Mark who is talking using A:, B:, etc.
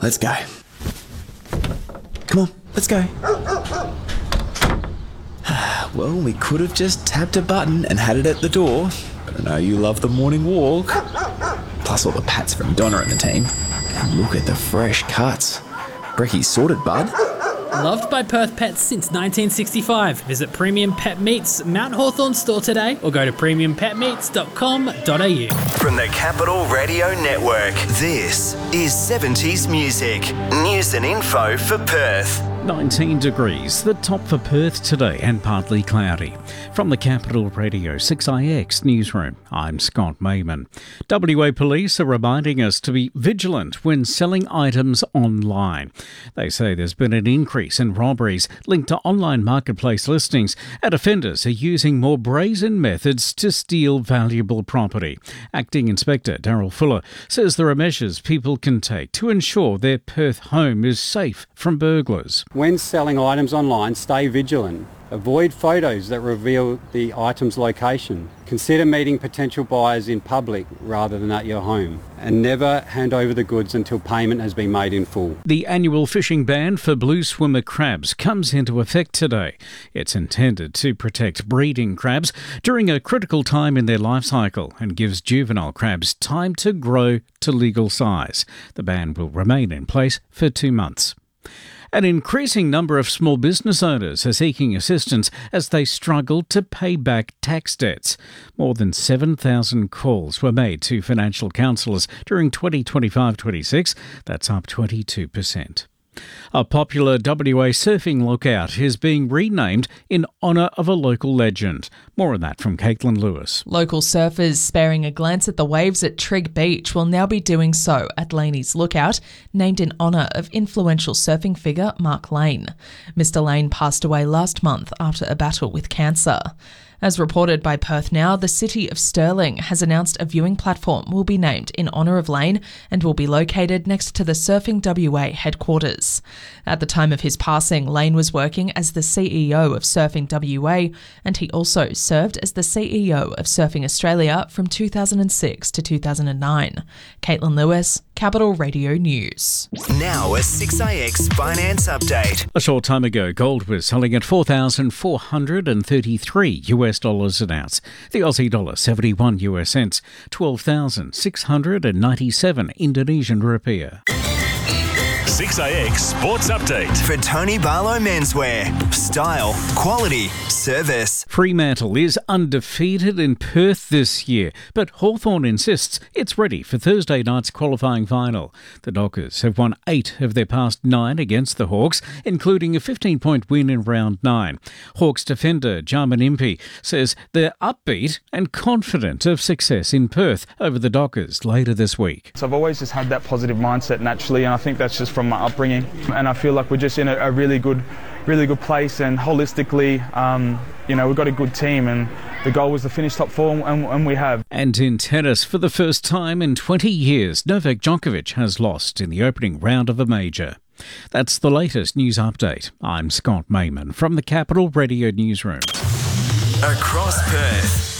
A: let's go. Come on, let's go. Well, we could have just tapped a button and had it at the door, but I know you love the morning walk. Plus all the pats from Donna and the team. And look at the fresh cuts. Brecky's sorted, bud.
B: Loved by Perth pets since 1965. Visit Premium Pet Meats Mount Hawthorn store today or go to premiumpetmeats.com.au.
C: From the Capital Radio Network, this is 70s Music. News and info for Perth.
D: 19 degrees, the top for Perth today and partly cloudy. From the Capital Radio 6IX newsroom, I'm Scott Mayman. WA Police are reminding us to be vigilant when selling items online. They say there's been an increase in robberies linked to online marketplace listings, and offenders are using more brazen methods to steal valuable property. Acting Inspector Daryl Fuller says there are measures people can take to ensure their Perth home is safe from burglars.
E: When selling items online, stay vigilant. Avoid photos that reveal the item's location. Consider meeting potential buyers in public rather than at your home. And never hand over the goods until payment has been made in full.
D: The annual fishing ban for blue swimmer crabs comes into effect today. It's intended to protect breeding crabs during a critical time in their life cycle and gives juvenile crabs time to grow to legal size. The ban will remain in place for 2 months. An increasing number of small business owners are seeking assistance as they struggle to pay back tax debts. More than 7,000 calls were made to financial counsellors during 2025-26. That's up 22%. A popular WA surfing lookout is being renamed in honour of a local legend. More on that from Caitlin Lewis.
F: Local surfers sparing a glance at the waves at Trigg Beach will now be doing so at Laney's Lookout, named in honour of influential surfing figure Mark Lane. Mr Lane passed away last month after a battle with cancer. As reported by Perth Now, the City of Stirling has announced a viewing platform will be named in honour of Lane and will be located next to the Surfing WA headquarters. At the time of his passing, Lane was working as the CEO of Surfing WA, and he also served as the CEO of Surfing Australia from 2006 to 2009. Caitlin Lewis, Capital Radio News.
C: Now a 6IX finance update.
D: A short time ago, gold was selling at $4,433 US dollars an ounce. The Aussie dollar 71 US cents, 12,697 Indonesian rupiah.
G: 6IX Sports Update.
C: For Tony Barlow Menswear. Style, quality, service.
D: Fremantle is undefeated in Perth this year, but Hawthorn insists it's ready for Thursday night's qualifying final. The Dockers have won 8 of their past 9 against the Hawks, including a 15-point win in round 9. Hawks defender Jarman Impey says they're upbeat and confident of success in Perth over the Dockers later this week.
H: So I've always just had that positive mindset naturally, and I think that's just from my upbringing, and I feel like we're just in a really good place, and holistically, we've got a good team, and the goal was to finish top 4, and we have. And
D: in tennis, for the first time in 20 years, Novak Djokovic has lost in the opening round of a major. That's the latest news update. I'm Scott Mayman from the Capital Radio Newsroom.
C: Across Perth.